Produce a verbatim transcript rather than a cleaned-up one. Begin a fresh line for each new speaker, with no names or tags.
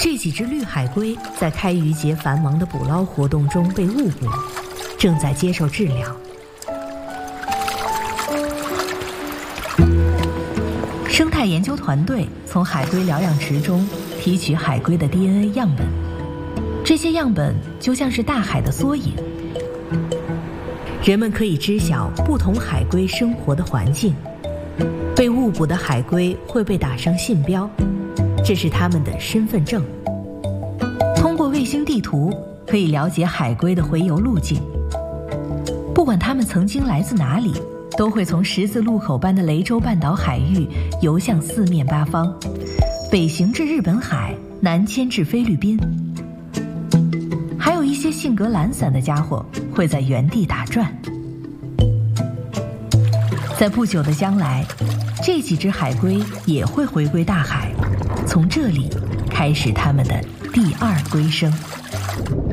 这几只绿海龟在开渔节繁忙的捕捞活动中被误捕，正在接受治疗。生态研究团队从海龟疗养池中提取海龟的 D N A 样本，这些样本就像是大海的缩影。人们可以知晓不同海龟生活的环境。被误捕的海龟会被打上信标，这是它们的身份证。通过卫星地图可以了解海龟的洄游路径。不管它们曾经来自哪里，都会从十字路口般的雷州半岛海域游向四面八方，北行至日本海，南迁至菲律宾。还有一些性格懒散的家伙会在原地打转。在不久的将来，这几只海龟也会回归大海，从这里开始它们的第二归生。